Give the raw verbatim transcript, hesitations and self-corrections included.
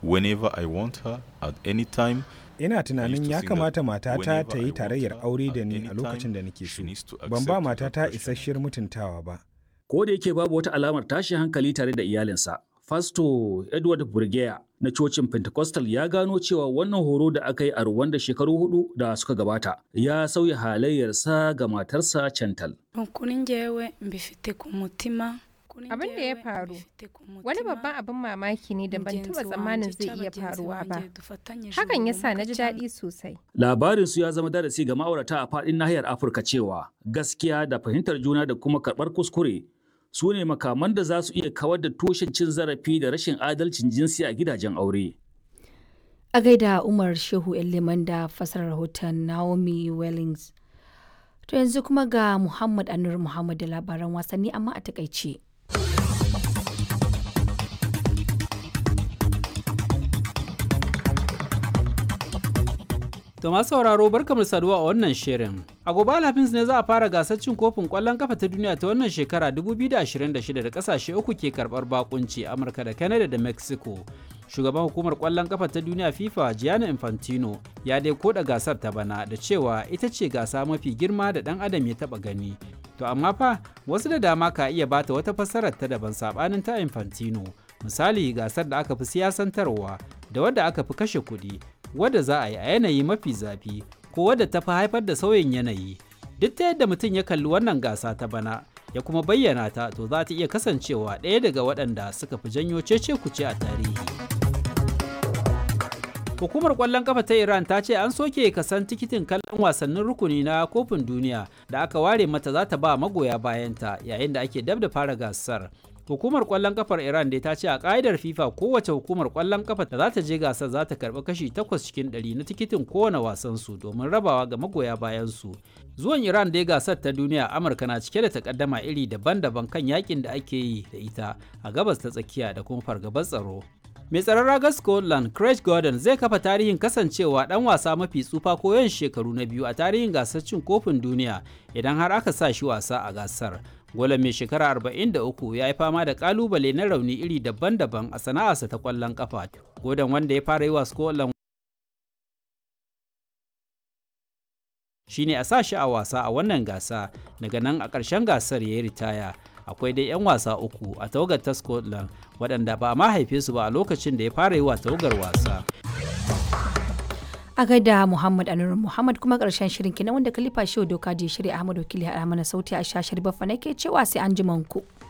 whenever I want her at any time. Ina tunanin ya kamata matata ta yi tarayyar aure da ni a lokacin da nake so. Ban ba matata isasshiyar mutuntawa ba. Ko da yake babu wata alamar tashin hankali tare da iyalinsa, Fasto Edward Burgeya na cocin Pentecostal ya gano cewa wannan horo da aka yi a Rwanda shekaru hudu da suka gabata ya sauya halayyarsa ga matarsa Chantal. Abin da ya faru wani babban abin mamaki ne da ban taɓa tsammanin zai iya faruwa ba. Hakan ya sa na ji daɗi sosai. Labarinsu ya zama darasi ga ma'aurata a faɗin nahiyar Afirka cewa gaskiya da fahimtar juna da kuma karɓar kuskure su ne makaman da za su iya kawar da tushen cin zarafi da rashin adalcin jinsi a gidajen aure. A gaida Umar Shehu Liman da fasarar rahoton Naomi Wellings. To yanzu kuma ga Muhammad Anur Muhammad da labaran wasanni amma a takaice. To masu sauraro barkamu saduwa a wannan shirin. A gobe Alhamis ne za a fara gasar cin kofin ƙwallon kafa ta duniya ta wannan shekara dubu biyu da ashirin da shida da ƙasashe uku ke karɓar bakunci Amurka da Canada da Mexico. Shugaban hukumar ƙwallon kafa ta duniya FIFA Gianni Infantino ya dai koda gasar ta bana da cewa ita ce gasa mafi girma da ɗan adam ya taɓa gani. To amma fa wasu da dama ka iya bata wata fassarar ta daban saɓanin ta Infantino. Misali gasar da aka fi siyasantarwa da wadda aka fi kashe kuɗi. Wadda za a yi a yanayi mafi zafi ko wadda ta fi haifar da sauyin yanayi duk ta yadda mutum ya kalli wannan gasa ta bana ya kuma bayyana ta to za ta iya kasancewa ɗaya daga waɗanda suka fi janyo cece-kuce a tarihi. Hukumar ƙwallon ƙafa ta Iran ta ce an soke kasan tikitin kallon wasannin rukuni na kofin duniya da aka ware mata za ta ba magoya bayanta yayin da ake dab da fara gasar. Hukumar ƙwallon ƙafar Iran dai ta ce a ƙa'idar FIFA kowace hukumar ƙwallon ƙafa da za ta je gasar za ta karɓi kashi takwas cikin ɗari na tikitin kowane wasan su domin rabawa ga magoya bayan su. Zuwan Iran dai gasar ta duniya Amurka na cike da takaddama iri daban-daban kan yakin da ake yi da ita a gabas ta tsakiya da kuma fargabar tsaro. Mai tsaron ragar Scotland Craig Gordon zai kafa tarihin kasancewa ɗan wasa mafi tsufa ko yawan shekaru na biyu a tarihin gasar cin kofin duniya idan har aka sa shi wasa a gasar. Golan mai shekara arba'in da uku ya yi fama da kalubale na rauni iri daban-daban a sana'arsa ta kwallon kafa. Gordon wanda ya fara yi wa Scotland shine a sa shi a wasa a wannan gasa daga nan a ƙarshen gasar ya yi ritaya. Akwai dai 'yan wasa uku a tawagar ta Scotland waɗanda ba ma haife su ba a lokacin da ya fara yi wa tawagar wasa. A gaida Muhammad Anur Muhammad kuma ƙarshen shirin kenan wanda Khalifa Shehu Doka je shirya Ahmad Wakili a mana sauti a shashar bafa nake cewa sai an ji ku.